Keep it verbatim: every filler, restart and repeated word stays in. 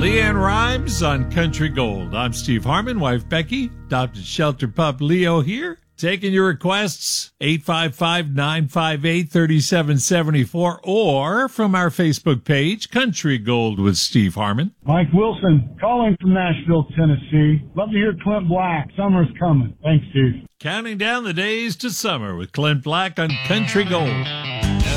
Leanne Rhymes on Country Gold. I'm Steve Harmon, wife Becky, adopted shelter pup Leo here. Taking your requests, eight five five, nine five eight, three seven seven four, or from our Facebook page, Country Gold with Steve Harmon. Mike Wilson, calling from Nashville, Tennessee. Love to hear Clint Black. Summer's coming. Thanks, Steve. Counting down the days to summer with Clint Black on Country Gold.